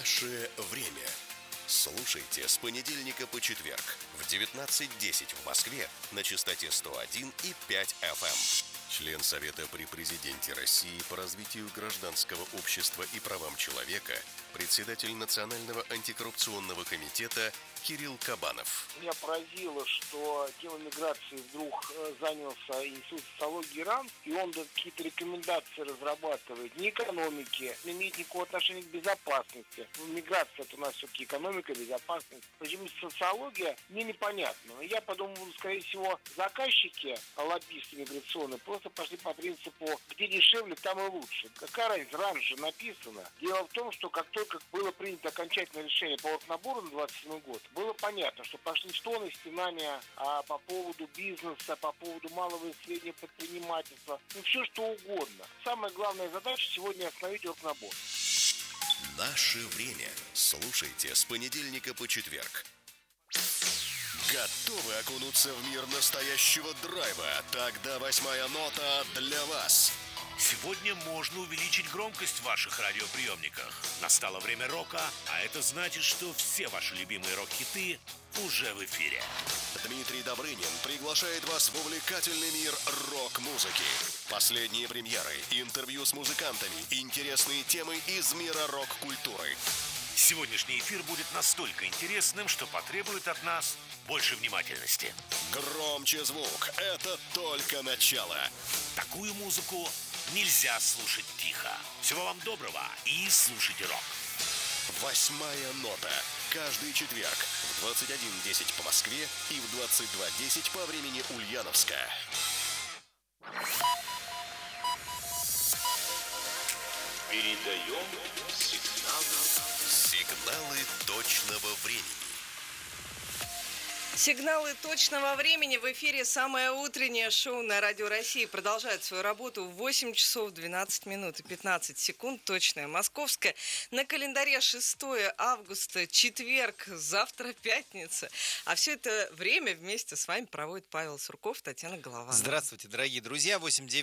Наше время. Слушайте с понедельника по четверг в 19:10 в Москве на частоте 101,5 FM. Член Совета при Президенте России по развитию гражданского общества и правам человека, председатель Национального антикоррупционного комитета Кирилл Кабанов. Меня поразило, что темой миграции вдруг занялся Институт социологии РАН, и он какие-то рекомендации разрабатывает не экономики, не имеет никакого отношения к безопасности. Миграция — это у нас все-таки экономика, безопасность. Почему социология, мне непонятно. Я подумал, скорее всего, заказчики, лоббисты миграционные, просто пошли по принципу, где дешевле, там и лучше. Какая разница, раньше же написано. Дело в том, что как только было принято окончательное решение по набору на 27 год, было понятно, что пошли стоны, стенания по поводу бизнеса, по поводу малого и среднего предпринимательства, все что угодно. Самая главная задача сегодня остановить оргнабор. Наше время. Слушайте с понедельника по четверг. Готовы окунуться в мир настоящего драйва? Тогда 8-я нота для вас. Сегодня можно увеличить громкость в ваших радиоприемниках. Настало время рока, а это значит, что все ваши любимые рок-хиты уже в эфире. Дмитрий Добрынин приглашает вас в увлекательный мир рок-музыки. Последние премьеры, интервью с музыкантами, интересные темы из мира рок-культуры. Сегодняшний эфир будет настолько интересным, что потребует от нас больше внимательности. Громче звук, это только начало. Такую музыку нельзя слушать тихо. Всего вам доброго и слушайте рок. 8-я нота. Каждый четверг в 21:10 по Москве и в 22:10 по времени Ульяновска. Передаем Сигналы точного времени. Сигналы точного времени в эфире. Самое утреннее шоу на Радио России продолжает свою работу в 8 часов 12 минут и 15 секунд. Точное московское. На календаре 6 августа, четверг, завтра пятница. А все это время вместе с вами проводит Павел Сурков, Татьяна Голованова. Здравствуйте, дорогие друзья.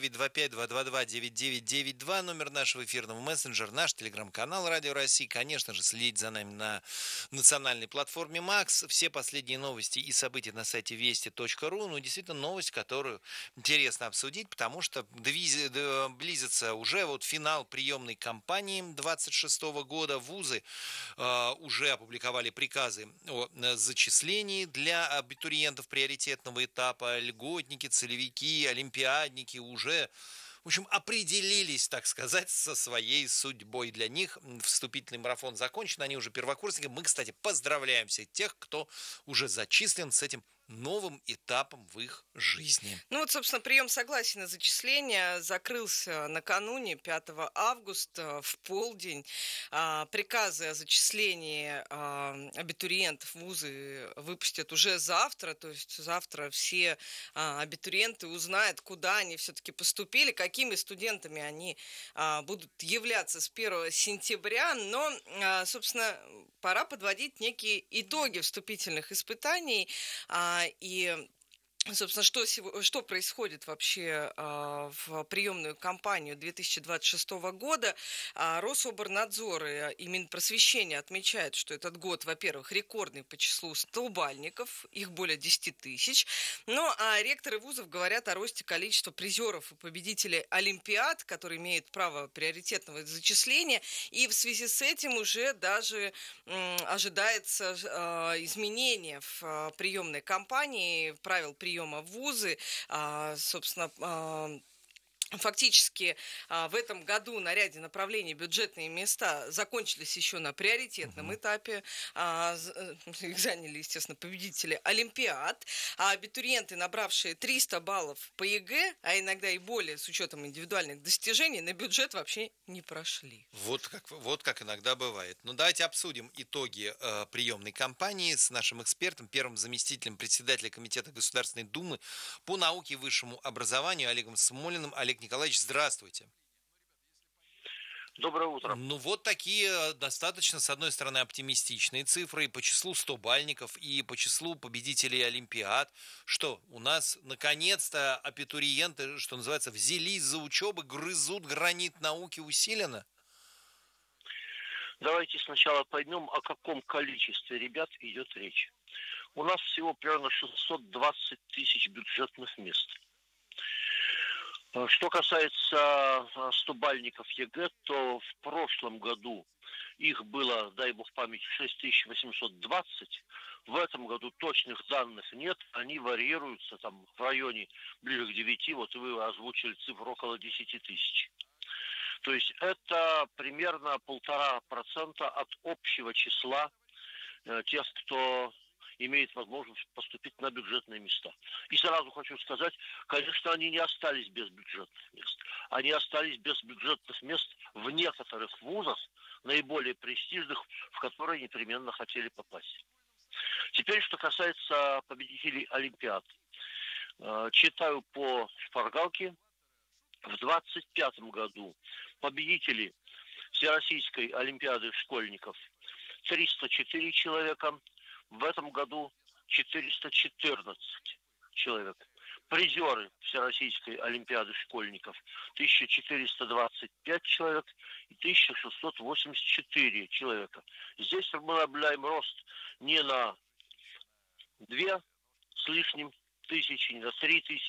8-925-222-922. Номер нашего эфирного мессенджера, наш телеграм-канал Радио России. Конечно же, следите за нами на национальной платформе МАКС. Все последние новости и события на сайте вести.ру. Ну, действительно, новость, которую интересно обсудить, потому что близится уже вот финал приемной кампании 26 года. Вузы уже опубликовали приказы о зачислении для абитуриентов приоритетного этапа. Льготники, целевики, олимпиадники уже, в общем, определились, так сказать, со своей судьбой. Для них вступительный марафон закончен, они уже первокурсники. Мы, кстати, поздравляем всех тех, кто уже зачислен с этим новым этапом в их жизни. Ну вот, собственно, прием согласия на зачисление закрылся накануне, 5 августа, в полдень. Приказы о зачислении абитуриентов вузы выпустят уже завтра, то есть завтра все абитуриенты узнают, куда они все-таки поступили, какими студентами они будут являться с 1 сентября. Но, собственно, пора подводить некие итоги вступительных испытаний. И, собственно, что происходит вообще в приемную кампанию 2026 года? Рособорнадзор и Минпросвещение отмечают, что этот год, во-первых, рекордный по числу столбальников, их более 10 тысяч. Ну, а ректоры вузов говорят о росте количества призеров и победителей олимпиад, которые имеют право приоритетного зачисления. И в связи с этим уже даже ожидается изменение в приемной кампании, правил приема в вузы, собственно, фактически в этом году на ряде направлений бюджетные места закончились еще на приоритетном этапе. Их заняли, естественно, победители олимпиад. А абитуриенты, набравшие 300 баллов по ЕГЭ, а иногда и более с учетом индивидуальных достижений, на бюджет вообще не прошли. Вот как иногда бывает. Ну, давайте обсудим итоги приемной кампании с нашим экспертом, первым заместителем председателя Комитета Государственной Думы по науке и высшему образованию Олегом Смолиным. Олег Николаевич, здравствуйте. Доброе утро. Ну, вот такие достаточно, с одной стороны, оптимистичные цифры и по числу столбальников, и по числу победителей олимпиад. Что, у нас, наконец-то, абитуриенты, что называется, взялись за учебу, грызут гранит науки усиленно? Давайте сначала поймем, о каком количестве ребят идет речь. У нас всего примерно 620 тысяч бюджетных мест. Что касается 100-бальников ЕГЭ, то в прошлом году их было, дай бог памяти, 6820. В этом году точных данных нет, они варьируются там в районе ближе к 9, вот вы озвучили цифру около 10 тысяч. То есть это примерно 1,5% от общего числа тех, кто имеет возможность поступить на бюджетные места. И сразу хочу сказать, конечно, они не остались без бюджетных мест. Они остались без бюджетных мест в некоторых вузах, наиболее престижных, в которые непременно хотели попасть. Теперь, что касается победителей Олимпиад. Читаю по шпаргалке. В 25 году победители Всероссийской Олимпиады школьников 304 человека. В этом году 414 человек. Призеры Всероссийской Олимпиады школьников 1425 человек и 1684 человека. Здесь мы наблюдаем рост не на 2 с лишним тысячи, не на 3 тысячи,